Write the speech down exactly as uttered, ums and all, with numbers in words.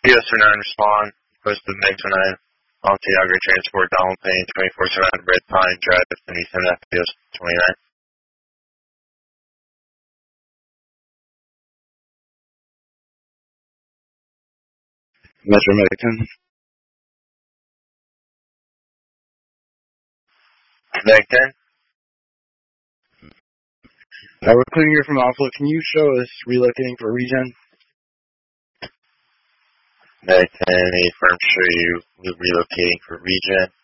P S nine respond. Post the next one. On Tiago Transport, Donald Payne, twenty-four seven, Red Pine Drive, Phoenixon, F P S twenty-nine. Metro Medican. Medican. Now we're clearing here from Oslo. Can you show us relocating for Regen? Medican, a firm show you relocating for Regen.